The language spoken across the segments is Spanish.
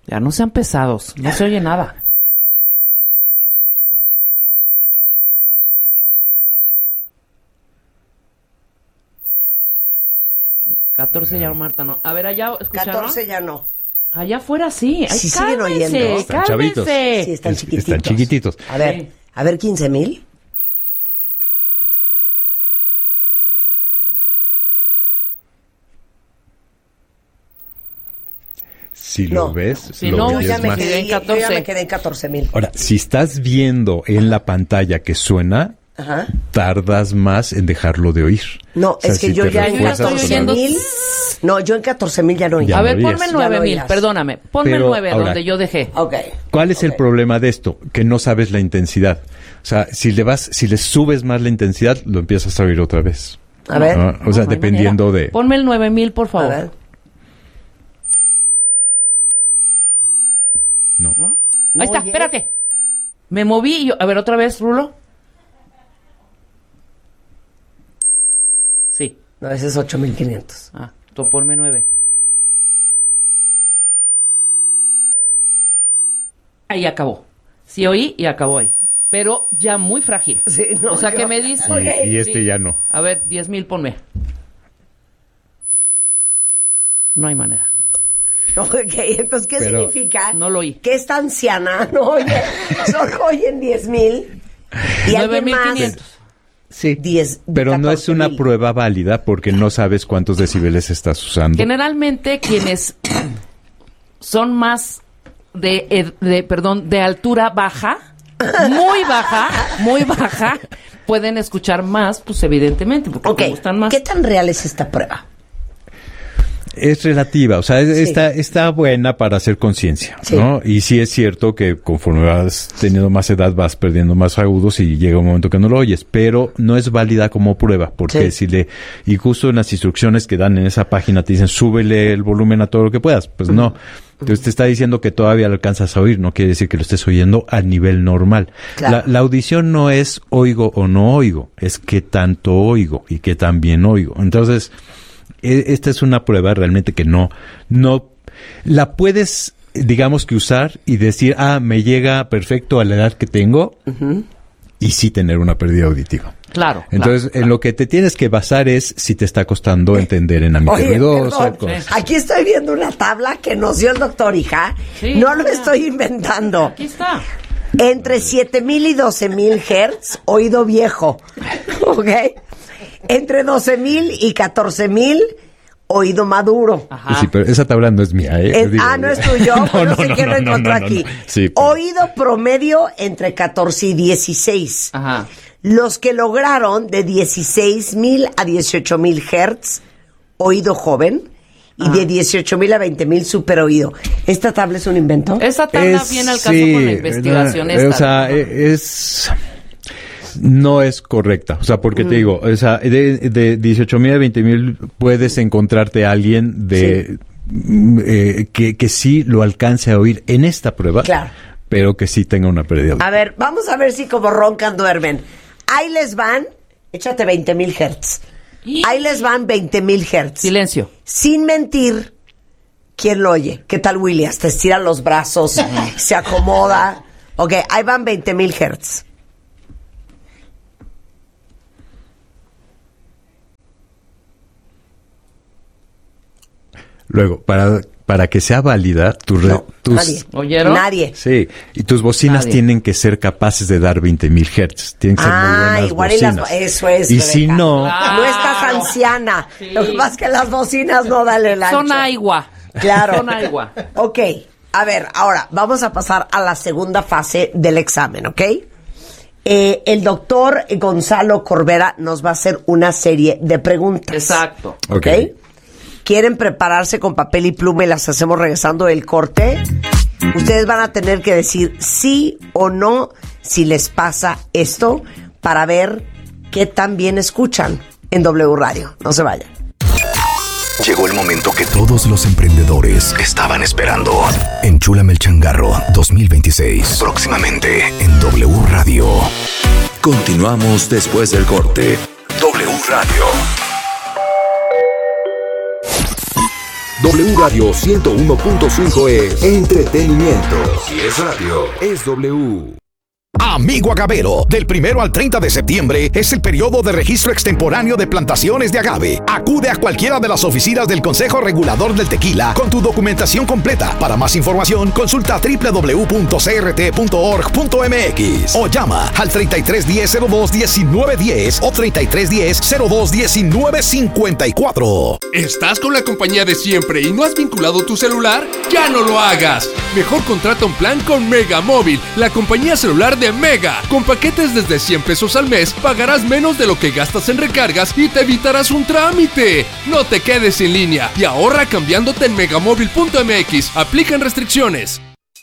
Ya no sean pesados, no se oye nada. ¿14 ya, Marta, no? A ver, allá, ¿escucharon? 14 ya no. Allá afuera sí. Ay, Sí siguen oyendo. Están chavitos. Sí, están chiquititos. Están chiquititos. A ver, 15,000. Si No. lo ves, Si lo no, Yo oyes ya, me más. quedé, en yo 14. ya me quedé en 14,000. Ahora, si estás viendo en la pantalla que suena, Ajá. tardas más en dejarlo de oír. No, O sea, es que si yo te ya en refuerzas con 14,000. No, yo en 14,000 ya no oía. Ya A ver, no ponme oías. el Ya no 9,000, oías. perdóname. Ponme Pero el 9 ahora- donde yo dejé. Ok. ¿Cuál es el Ok. problema de esto? Que no sabes la intensidad. O sea, si le subes más la intensidad, lo empiezas a oír otra vez. A ver. Ah, o sea, No hay dependiendo manera. de... Ponme el 9,000, por A favor. ver. No. ¿No? Ahí está, Oye. espérate. Me moví y yo... A ver, otra vez, Rulo. Sí. No, ese es 8,500. Ah, tú ponme 9. Ahí acabó. Sí oí y acabó ahí. Pero ya muy frágil. Sí, no, o sea, yo- que me dice... Y este Sí. ya no. A ver, 10,000 ponme. No hay manera. Ok, entonces, ¿qué Pero- significa? No lo oí. Que esta anciana no oye, solo oyen 10,000. Y alguien más 9,500. Sí. 10. Pero no es una 14,000. prueba válida porque no sabes cuántos decibeles estás usando. Generalmente quienes son más de altura baja, muy baja, pueden escuchar más, pues evidentemente, porque Ok, te gustan más. ¿qué tan real es esta prueba? Es relativa, o sea, Sí. está buena para hacer conciencia, Sí. ¿no? Y sí es cierto que conforme vas teniendo más edad vas perdiendo más agudos y llega un momento que no lo oyes, pero no es válida como prueba, porque y justo en las instrucciones que dan en esa página te dicen súbele el volumen a todo lo que puedas, pues no. Entonces te está diciendo que todavía lo alcanzas a oír, no quiere decir que lo estés oyendo a nivel normal. Claro. La audición no es oigo o no oigo, es qué tanto oigo y qué tan bien oigo. Entonces, esta es una prueba realmente que no la puedes, digamos que usar y decir, me llega perfecto a la edad que tengo y sí tener una pérdida auditiva. Claro. Entonces, en lo que te tienes que basar es si te está costando entender en ámbito Oye, ruidoso. perdón, cosas. aquí estoy viendo una tabla que nos dio el doctor Hija. Sí, No lo mira. estoy inventando. Aquí está. Entre 7,000 y 12,000 hertz, oído viejo. ¿Ok? Entre 12,000 y 14,000, oído maduro. Ajá. Pues sí, pero esa tabla no es mía, ¿eh? Digo, No es tuyo, no sé quién lo encontró aquí. no. Sí, pero- Oído promedio entre 14 y 16. Ajá. Los que lograron de 16,000 a 18,000 hertz, oído joven, y de 18,000 a 20,000 super oído. ¿Esta tabla es un invento? Esa tabla viene al caso sí, con la investigación o sea, esta. no es correcta. O sea, porque te digo, o sea, de 18,000 a 20,000 puedes encontrarte a alguien que sí lo alcance a oír en esta prueba, Claro. pero que sí tenga una pérdida. A ver, vamos a ver si como roncan duermen. Ahí les van, échate 20,000 hertz. Ahí les van 20,000 hertz. Silencio. Sin mentir, ¿quién lo oye? ¿Qué tal, Willy? Hasta estira los brazos, se acomoda. Ok, ahí van 20,000 hertz. Luego, para que sea válida, tus Nadie. ¿Oyeron? Nadie. sí, y tus bocinas Nadie. tienen que ser capaces de dar 20,000 hertz. Tienen que ser muy buenas igual y bocinas. eso es. Y Rebeca. si no, Claro. No estás anciana. Sí. Lo que pasa es que las bocinas no dan el ancho. Son agua. Claro. Son agua. Ok, a ver, ahora vamos a pasar a la segunda fase del examen, ¿ok? El doctor Gonzalo Corbera nos va a hacer una serie de preguntas. Exacto. ¿Ok? ¿Quieren prepararse con papel y pluma y las hacemos regresando del corte? Ustedes van a tener que decir sí o no si les pasa esto para ver qué tan bien escuchan en W Radio. No se vayan. Llegó el momento que todos los emprendedores estaban esperando. Enchúlame el changarro 2026. Próximamente en W Radio. Continuamos después del corte. W Radio. W Radio 101.5 es entretenimiento. Si es radio, es W. Amigo agavero, del 1 al 30 de septiembre es el periodo de registro extemporáneo de plantaciones de agave. Acude a cualquiera de las oficinas del Consejo Regulador del Tequila con tu documentación completa. Para más información, consulta www.crt.org.mx o llama al 3310-02-1910 o 3310-02-1954. ¿Estás con la compañía de siempre y no has vinculado tu celular? ¡Ya no lo hagas! Mejor contrata un plan con Mega Móvil, la compañía celular de Mega. Con paquetes desde 100 pesos al mes, pagarás menos de lo que gastas en recargas y te evitarás un trámite. No te quedes en línea y ahorra cambiándote en megamóvil.mx. Aplican restricciones.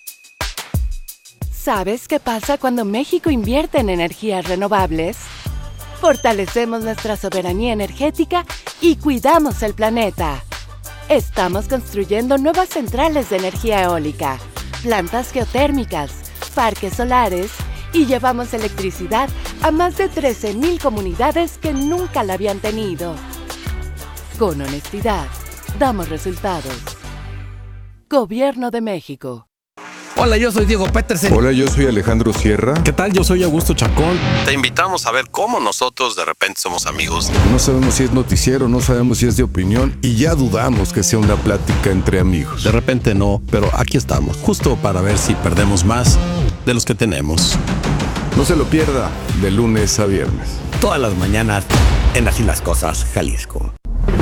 ¿Sabes qué pasa cuando México invierte en energías renovables? Fortalecemos nuestra soberanía energética y cuidamos el planeta. Estamos construyendo nuevas centrales de energía eólica, plantas geotérmicas, parques solares y llevamos electricidad a más de 13,000 comunidades que nunca la habían tenido. Con honestidad, damos resultados. Gobierno de México. Hola, yo soy Diego Petersen. Hola, yo soy Alejandro Sierra. ¿Qué tal? Yo soy Augusto Chacón. Te invitamos a ver cómo nosotros de repente somos amigos. No sabemos si es noticiero, no sabemos si es de opinión y ya dudamos que sea una plática entre amigos. De repente no, pero aquí estamos, justo para ver si perdemos más de los que tenemos. No se lo pierda, de lunes a viernes. Todas las mañanas en Así las Cosas, Jalisco.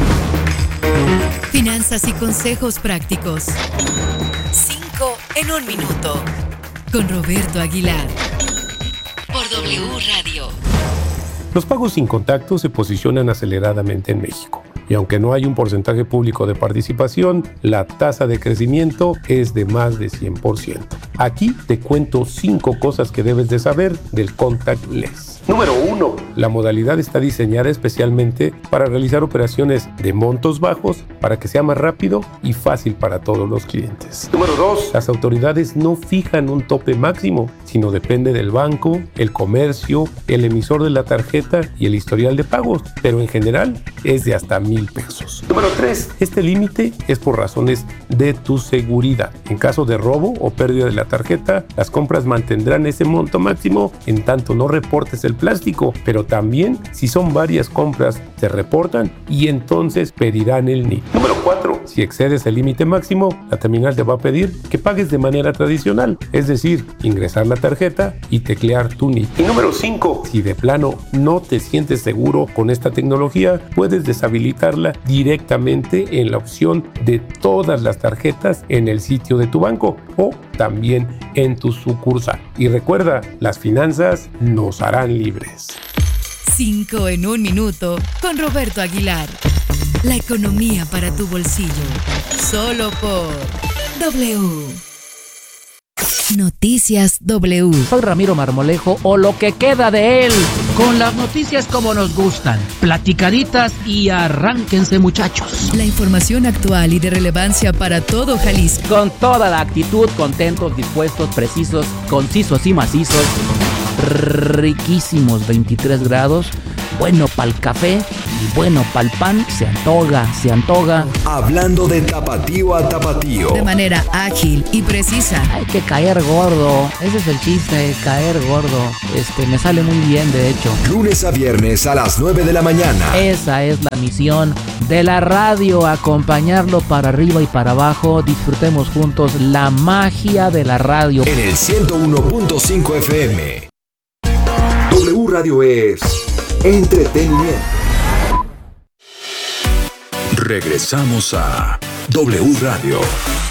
Finanzas y consejos prácticos. 5 en 1 minuto. Con Roberto Aguilar. Por W Radio. Los pagos sin contacto se posicionan aceleradamente en México. Y aunque no hay un porcentaje público de participación, la tasa de crecimiento es de más de 100%. Aquí te cuento 5 cosas que debes de saber del contactless. Número 1. La modalidad está diseñada especialmente para realizar operaciones de montos bajos para que sea más rápido y fácil para todos los clientes. Número 2. Las autoridades no fijan un tope máximo, sino depende del banco, el comercio, el emisor de la tarjeta y el historial de pagos, pero en general es de hasta 1,000 pesos. Número 3. Este límite es por razones de tu seguridad. En caso de robo o pérdida de la tarjeta, las compras mantendrán ese monto máximo en tanto no reportes el plástico, pero también si son varias compras se reportan y entonces pedirán el NIP. Número 4. Si excedes el límite máximo, la terminal te va a pedir que pagues de manera tradicional, es decir, ingresar la tarjeta y teclear tu NIP. Y número 5. Si de plano no te sientes seguro con esta tecnología, puedes deshabilitarla directamente en la opción de todas las tarjetas en el sitio de tu banco o también en tu sucursal. Y recuerda, las finanzas nos harán libres. 5 en 1 minuto con Roberto Aguilar. La economía para tu bolsillo. Solo por W. Noticias W. Soy Ramiro Marmolejo, o lo que queda de él, con las noticias como nos gustan, platicaditas y arránquense, muchachos. La información actual y de relevancia para todo Jalisco. Con toda la actitud, contentos, dispuestos, precisos, concisos y macizos. Riquísimos 23 grados, bueno pa'l café y bueno pa'l pan, se antoja. Hablando de tapatío a tapatío. De manera ágil y precisa. Hay que caer gordo, ese es el chiste, caer gordo. Me sale muy bien, de hecho. Lunes a viernes a las 9 de la mañana. Esa es la misión de la radio, acompañarlo para arriba y para abajo. Disfrutemos juntos la magia de la radio. En el 101.5 FM. W Radio es entretenimiento. Regresamos a W Radio.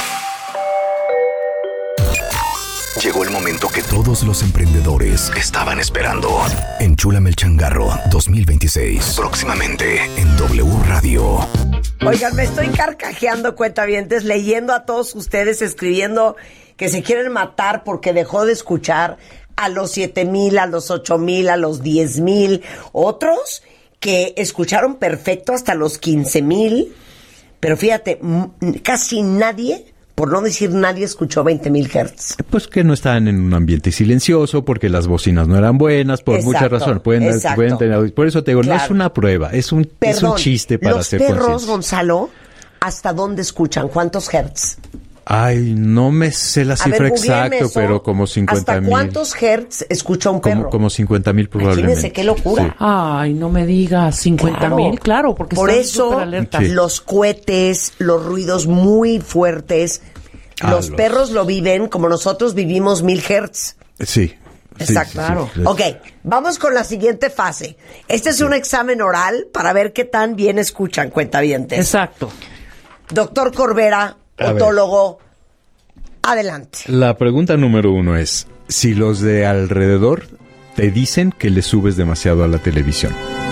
Llegó el momento que todos los emprendedores estaban esperando. Enchúlame el changarro 2026. Próximamente en W Radio. Oigan, me estoy carcajeando, cuentavientes, leyendo a todos ustedes, escribiendo que se quieren matar porque dejó de escuchar a los 7,000, a los 8,000, a los 10,000. Otros que escucharon perfecto hasta los 15,000. Pero fíjate, casi nadie, por no decir nadie, escuchó 20,000 Hz. Pues que no estaban en un ambiente silencioso, porque las bocinas no eran buenas, por muchas razones. Pueden tener, por eso te digo, claro, no es una prueba, es un chiste para hacer conciencia. Los perros, Gonzalo, hasta dónde escuchan? ¿Cuántos hertz? Ay, no me sé la cifra exacta, pero como 50,000. ¿Hasta cuántos hertz escucha un perro? Como 50,000 probablemente. Imagínense qué locura. Sí. Ay, no me digas, 50,000, claro, porque por están eso superalertas. Sí. los cohetes, los ruidos muy fuertes, los perros lo viven como nosotros vivimos 1000 hertz. Sí. Exacto. Sí. Claro. Ok, vamos con la siguiente fase. Este es un examen oral para ver qué tan bien escuchan, cuentavientes. Exacto. Doctor Corbera, A ver. otólogo, adelante. La pregunta número 1 es, si los de alrededor te dicen que le subes demasiado a la televisión.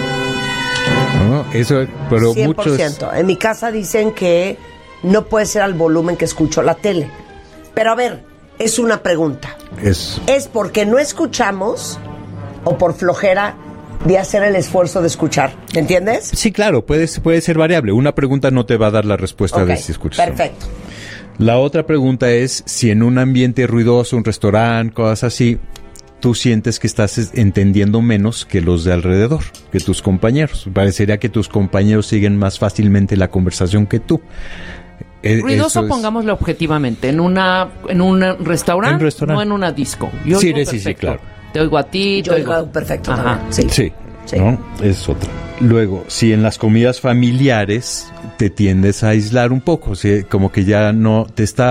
¿No? Eso, pero 100%. muchos... En mi casa dicen que no puede ser al volumen que escucho la tele. Pero a ver, es una pregunta. ¿Es porque no escuchamos o por flojera de hacer el esfuerzo de escuchar? ¿Me entiendes? Sí, claro, puede ser variable. Una pregunta no te va a dar la respuesta de si escuchas. Perfecto. La otra pregunta es si en un ambiente ruidoso, un restaurante, cosas así, tú sientes que estás entendiendo menos que los de alrededor, que tus compañeros. Parecería que tus compañeros siguen más fácilmente la conversación que tú. Ruidoso, pongámoslo objetivamente, en un restaurante, no en una disco. Yo sí, oigo sí, claro. Te oigo a ti, yo oigo perfecto. Ajá. Sí. ¿no? Es otra. Luego, si en las comidas familiares te tiendes a aislar un poco, como que ya no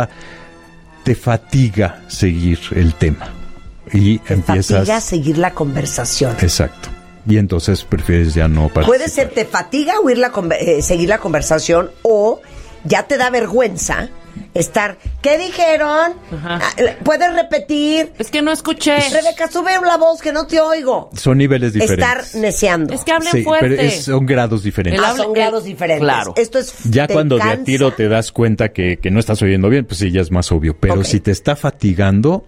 te fatiga seguir el tema y Fatiga seguir la conversación. Exacto. Y entonces prefieres ya no participar. Puede ser, te fatiga seguir la conversación, o ya te da vergüenza estar. ¿Qué dijeron? ¿Puedes repetir? Es que no escuché. Rebeca, sube la voz que no te oigo. Son niveles diferentes. Estar neceando. Es que hablen fuerte. Pero son grados diferentes. Son grados diferentes. Claro. Esto es ya cuando cansa. de a tiro te das cuenta que no estás oyendo bien, pues sí, ya es más obvio. Pero si te está fatigando,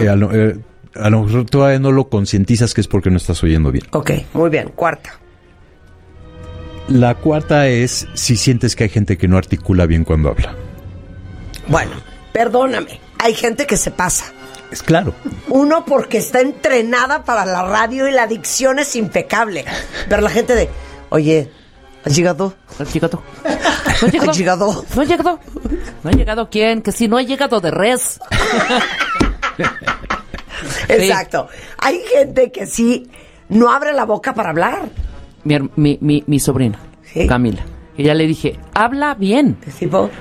a lo mejor todavía no lo concientizas que es porque no estás oyendo bien. Ok, muy bien. Cuarta. La cuarta es si sientes que hay gente que no articula bien cuando habla. Bueno, perdóname. Hay gente que se pasa. Es claro. Uno porque está entrenada para la radio y la dicción es impecable. Pero la gente de, oye, ¿has llegado? ¿Has llegado? ¿Has llegado? ¿No ha llegado? ¿No ha llegado quién? Que si no ha llegado de res. Exacto. Hay gente que sí no abre la boca para hablar. Mi sobrina, Camila. Y ya le dije, habla bien. ¿Qué tipo?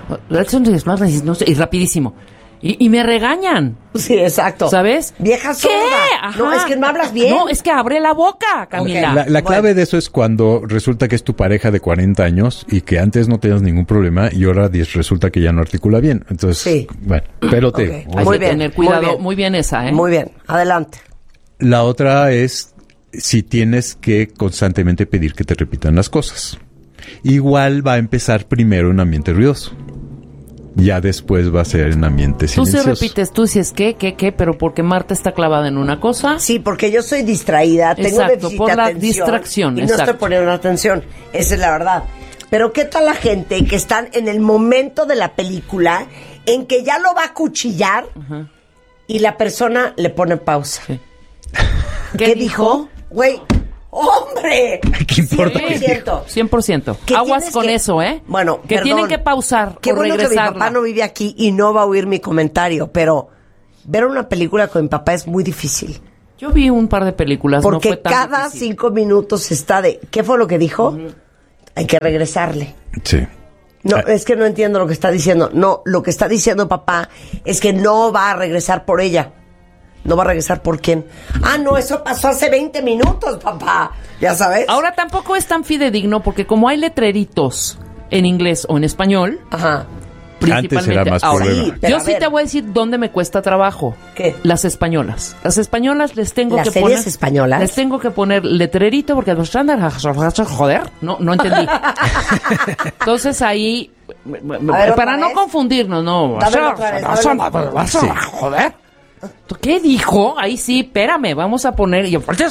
Y rapidísimo. Y me regañan. Sí, exacto. ¿Sabes? Vieja sorda. ¿Qué? Ajá. No, es que no hablas bien. No, es que abre la boca, Camila. Okay. La clave de eso es cuando resulta que es tu pareja de 40 años y que antes no tenías ningún problema y ahora resulta que ya no articula bien. Entonces, bueno, pero Muy bien, tener cuidado. Muy bien esa, ¿eh? Muy bien, adelante. La otra es si tienes que constantemente pedir que te repitan las cosas. Igual va a empezar primero en ambiente ruidoso. Ya después va a ser en ambiente silencioso. Tú sí repites, tú sí es qué, pero porque Marta está clavada en una cosa. Sí, porque yo soy distraída, tengo déficit por de la atención distracción. Y no estoy poniendo atención, esa es la verdad. Pero ¿qué tal la gente que están en el momento de la película en que ya lo va a cuchillar y la persona le pone pausa? Sí. ¿Qué dijo? Güey, ¡hombre! ¿Qué importa? 100%. Aguas con eso, ¿eh? Bueno, que tienen que pausar Qué o bueno regresarla. que mi papá no vive aquí y no va a oír mi comentario, pero ver una película con mi papá es muy difícil. Yo vi un par de películas, porque no fue tan cada difícil. 5 minutos está de... ¿Qué fue lo que dijo? Hay que regresarle. Sí. No, es que no entiendo lo que está diciendo. No, lo que está diciendo papá es que no va a regresar por ella. ¿No va a regresar por quién? Ah, no, eso pasó hace 20 minutos, papá. ¿Ya sabes? Ahora tampoco es tan fidedigno porque como hay letreritos en inglés o en español, principalmente. Antes era más ahora, problema. yo sí te voy a decir dónde me cuesta trabajo. ¿Qué? Las españolas. Las españolas les tengo ¿Las que series poner. españolas? Les tengo que poner letrerito porque joder, no entendí. Entonces ahí ver, para no confundirnos, no. Dámelo otra vez, Sí. Joder. ¿Qué dijo? Ahí sí, espérame, vamos a poner.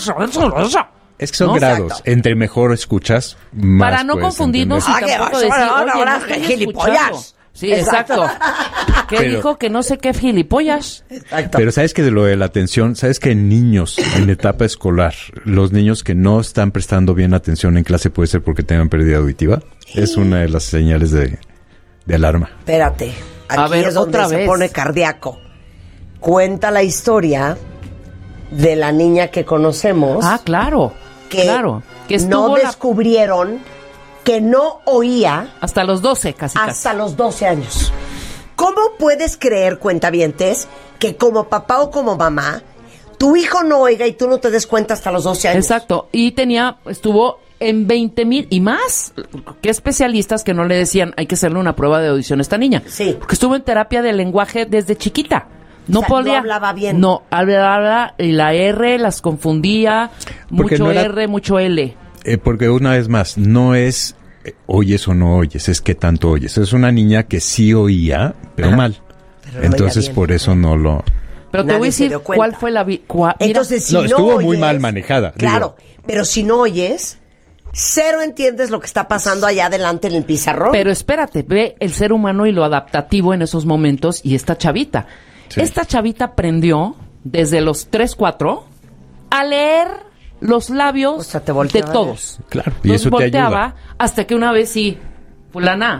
Es que son ¿no? grados. Exacto. Entre mejor escuchas, más Para no puedes confundirnos y entender. tampoco decir, oye, no estoy gilipollas. escuchando. Sí, exacto. ¿Qué dijo? Que no sé qué gilipollas. Exacto. Pero sabes que de lo de la atención, sabes que en niños en etapa escolar, los niños que no están prestando bien atención en clase puede ser porque tengan pérdida auditiva. Es una de las señales de de alarma. Espérate, aquí A ver, es donde otra se vez. pone cardíaco. Cuenta la historia de la niña que conocemos. Ah, claro. Que claro. Que no estuvo descubrieron que no oía hasta los 12, casi. hasta los 12 años. ¿Cómo puedes creer, cuentavientes, que como papá o como mamá, tu hijo no oiga y tú no te des cuenta hasta los 12 años? Exacto. Y estuvo en 20,000 y más. ¿Qué especialistas que no le decían hay que hacerle una prueba de audición a esta niña? Sí. Porque estuvo en terapia de lenguaje desde chiquita. No O sea, podía. no hablaba bien. No, hablaba y la R las confundía. Porque Mucho no era- R, mucho L. Porque una vez más, no es oyes o no oyes, es qué tanto oyes. Es una niña que sí oía, pero mal. Pero no Entonces, oía bien. por eso no lo... Pero te Nadie voy a se decir dio cuenta. cuál fue la... Mira, Entonces, si no, estuvo muy oyes, mal manejada. Claro, pero si no oyes, cero entiendes lo que está pasando allá adelante en el pizarrón. pero espérate, ve el ser humano y lo adaptativo en esos momentos y esta chavita. Sí. Esta chavita aprendió desde los 3, 4 a leer los labios O sea, te de volteaba a todos. Claro, y Los eso te volteaba ayuda. hasta que una vez sí, fulana,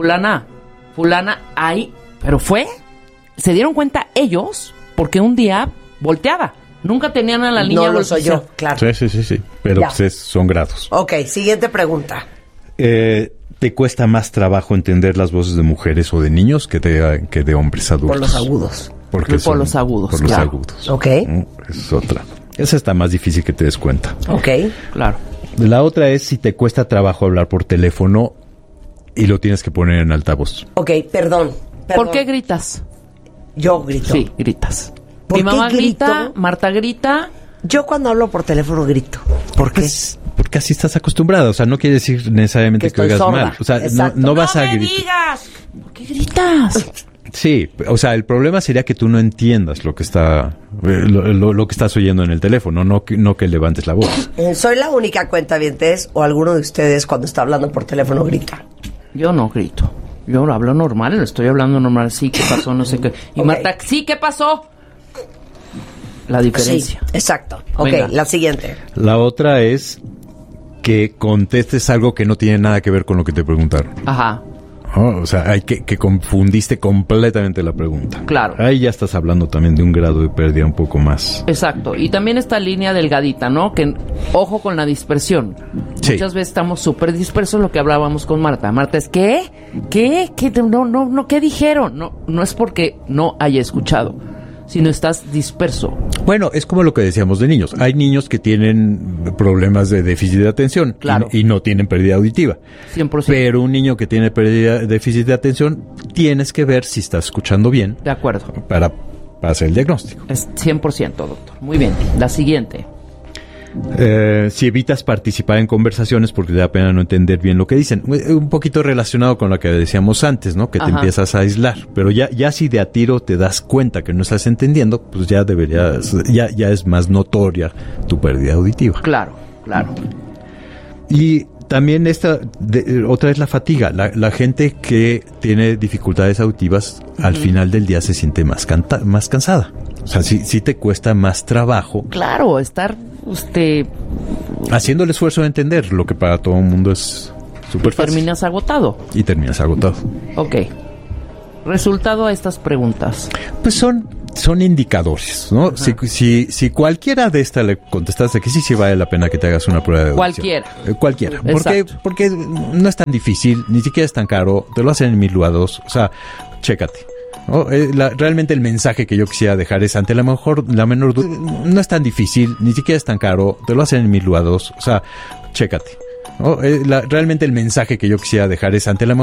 ahí, pero se dieron cuenta ellos porque un día volteaba. Nunca tenían a la niña no lo soy yo, claro. Sí. Pero Ya. pues son grados. Ok, siguiente pregunta. ¿Te cuesta más trabajo entender las voces de mujeres o de niños que de hombres adultos? Por los agudos. Porque Por son- los agudos, Por los claro. agudos. Ok, Es otra. Esa está más difícil que te des cuenta. ok. Claro. La otra es si te cuesta trabajo hablar por teléfono y lo tienes que poner en altavoz. Ok, perdón. ¿Por qué gritas? Yo grito. Sí, gritas. ¿Por Mi qué mamá grito? grita, Marta grita. Yo cuando hablo por teléfono grito. ¿Por qué? Pues, porque así estás acostumbrada. O sea, no quiere decir necesariamente Que que estoy oigas sorda. mal. O sea, Exacto. no vas a me gritar. digas! ¿Por qué gritas? Sí, o sea, el problema sería que tú no entiendas lo que está lo que estás oyendo en el teléfono, no que levantes la voz. ¿Soy la única cuentavientes o alguno de ustedes cuando está hablando por teléfono grita? Yo no grito. Yo hablo normal, estoy hablando normal. Sí, ¿qué pasó? No sé qué. Y Ok. Marta, sí, ¿qué pasó? La diferencia. Sí, exacto. Ok, Venga. la siguiente. La otra es que contestes algo que no tiene nada que ver con lo que te preguntaron. Ajá, ¿No? O sea, hay que confundiste completamente la pregunta. claro. Ahí ya estás hablando también de un grado de pérdida un poco más. Exacto. Y también esta línea delgadita, ¿no? Que ojo con la dispersión. Sí. Muchas veces estamos súper dispersos, lo que hablábamos con Marta. Marta es, ¿qué? ¿Qué? No, ¿qué dijeron? No es porque no haya escuchado, sino estás disperso. Bueno, es como lo que decíamos de niños. Hay niños que tienen problemas de déficit de atención Claro. y no tienen pérdida auditiva. 100%. Pero un niño que tiene déficit de atención, tienes que ver si está escuchando bien De acuerdo. para hacer el diagnóstico. Es 100%, doctor. Muy bien. La siguiente. Si evitas participar en conversaciones porque te da pena no entender bien lo que dicen. Un poquito relacionado con lo que decíamos antes, ¿no? Que te Ajá. empiezas a aislar. Pero ya si de a tiro te das cuenta que no estás entendiendo, pues ya deberías, ya es más notoria tu pérdida auditiva. Claro. Y también otra es la fatiga. La gente que tiene dificultades auditivas al final del día se siente más cansada. O sea, sí te cuesta más trabajo Claro, estar, haciendo el esfuerzo de entender lo que para todo el mundo es súper fácil. terminas agotado. Y terminas agotado. Ok. Resultado a estas preguntas. Pues son indicadores, ¿no? Si cualquiera de estas le contestaste que sí vale la pena que te hagas una prueba de audición. Cualquiera. Exacto. Porque no es tan difícil, ni siquiera es tan caro, te lo hacen en 1000 lados, o sea, chécate. ¿No? Realmente el mensaje que yo quisiera dejar es ante la menor duda, no es tan difícil, ni siquiera es tan caro, te lo hacen en 1000 lados, o sea, chécate. ¿No? Realmente el mensaje que yo quisiera dejar es ante la